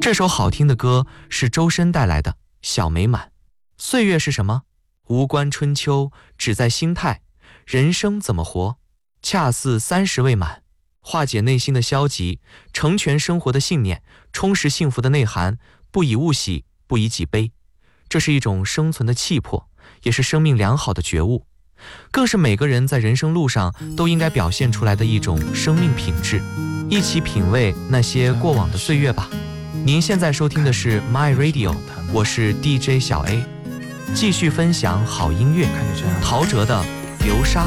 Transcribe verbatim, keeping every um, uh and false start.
这首好听的歌是周深带来的《小美满》。岁月是什么？无关春秋，只在心态。人生怎么活？恰似三十未满。化解内心的消极，成全生活的信念，充实幸福的内涵。不以物喜，不以己悲。这是一种生存的气魄，也是生命良好的觉悟，更是每个人在人生路上都应该表现出来的一种生命品质。一起品味那些过往的岁月吧。您现在收听的是 My Radio， 我是 D J 小 A， 继续分享好音乐。陶喆的《流沙》。